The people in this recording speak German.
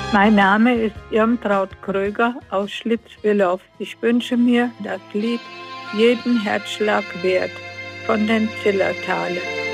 Mein Name ist Irmtraut Kröger aus Schlitzwillow. Ich wünsche mir das Lied Jeden Herzschlag wert von den Zillertalen.